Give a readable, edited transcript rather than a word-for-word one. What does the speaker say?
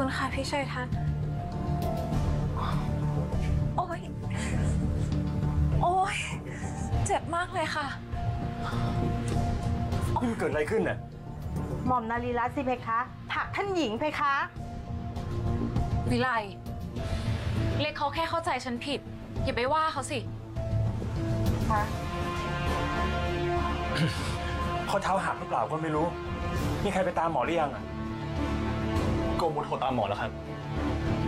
คุณค่ะพี่ชัยทัศน์โอ้ยโอ้ยเจ็บมากเลยค่ะนี่มันเกิดอะไรขึ้นน่ะหม่อมนารีรัตน์สิเพคะผลักท่านหญิงเพคะวิไลเล็กเขาแค่เข้าใจฉันผิดอย่าไปว่าเขาสิคะข้อเท้าหักหรือเปล่าก็ไม่รู้มีใครไปตามหมอหรือยังอ่ะโกมุโทรตามหมอแล้วครับ